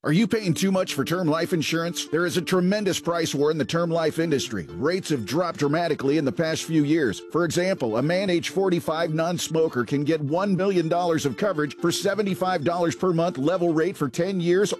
Are you paying too much for term life insurance? There is a tremendous price war in the term life industry. Rates have dropped dramatically in the past few years. For example, a man age 45 non-smoker can get $1 million of coverage for $75 per month level rate for 10 years